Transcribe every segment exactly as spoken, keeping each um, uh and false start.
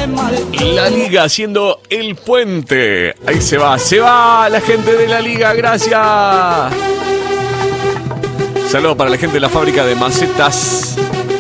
La Liga haciendo el puente. Ahí se va, se va la gente de la Liga, gracias. Saludos para la gente de la fábrica de macetas.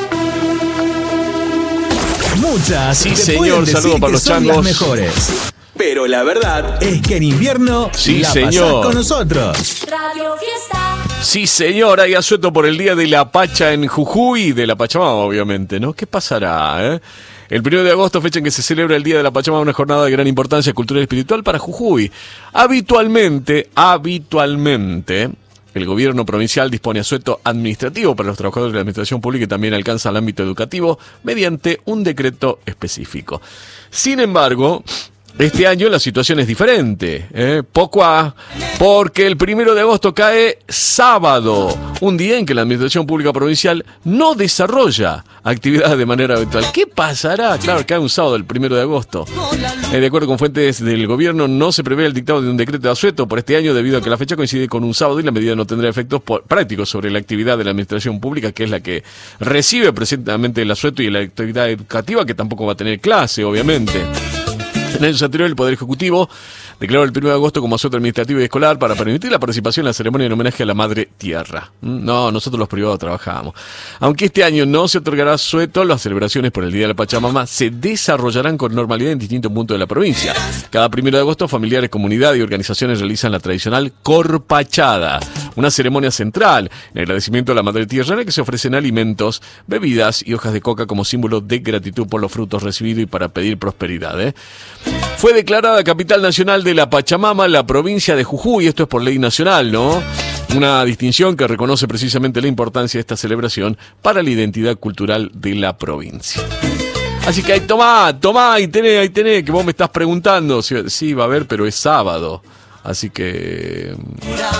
Muchas. Sí, señor, saludos para los changos. Las mejores. Pero la verdad es que en invierno sí, la señor. pasás con nosotros. Radio Fiesta. Sí, señor, hay asueto por el Día de la Pacha en Jujuy, de la Pachamama, obviamente, ¿no? ¿Qué pasará, eh? El primero de agosto, fecha en que se celebra el Día de la Pachamama, una jornada de gran importancia cultural y espiritual para Jujuy. Habitualmente, habitualmente, el gobierno provincial dispone asueto administrativo para los trabajadores de la administración pública y también alcanza el ámbito educativo mediante un decreto específico. Sin embargo, este año la situación es diferente, ¿eh? Poco a, porque el primero de agosto cae sábado, un día en que la Administración Pública Provincial no desarrolla actividades de manera habitual. ¿Qué pasará? Claro, cae un sábado el primero de agosto. Eh, de acuerdo con fuentes del gobierno, no se prevé el dictado de un decreto de asueto por este año debido a que la fecha coincide con un sábado y la medida no tendrá efectos prácticos sobre la actividad de la Administración Pública, que es la que recibe presentemente el asueto, y la actividad educativa, que tampoco va a tener clase, obviamente. En años anteriores, el Poder Ejecutivo declaró el primero de agosto como asueto administrativo y escolar para permitir la participación en la ceremonia en homenaje a la Madre Tierra. No, nosotros los privados trabajamos. Aunque este año no se otorgará asueto, las celebraciones por el Día de la Pachamama se desarrollarán con normalidad en distintos puntos de la provincia. Cada primero de agosto, familiares, comunidad y organizaciones realizan la tradicional corpachada, una ceremonia central en agradecimiento a la Madre Tierra, en la que se ofrecen alimentos, bebidas y hojas de coca como símbolo de gratitud por los frutos recibidos y para pedir prosperidad, ¿eh? Fue declarada capital nacional de la Pachamama la provincia de Jujuy, esto es por ley nacional, ¿no? Una distinción que reconoce precisamente la importancia de esta celebración para la identidad cultural de la provincia. Así que ahí tomá, tomá, ahí tenés, ahí tenés, que vos me estás preguntando. Sí, sí, va a haber, pero es sábado. Así que eh,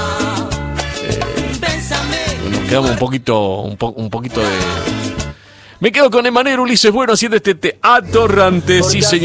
nos quedamos un poquito, un, po, un poquito de... Me quedo con Emanuel Ulises Bueno haciendo este teatro errante, sí señor.